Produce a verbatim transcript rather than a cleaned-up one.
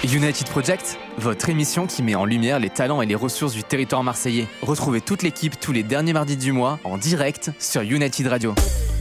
United Project, votre émission qui met en lumière les talents et les ressources du territoire marseillais. Retrouvez toute l'équipe tous les derniers mardis du mois en direct sur United Radio.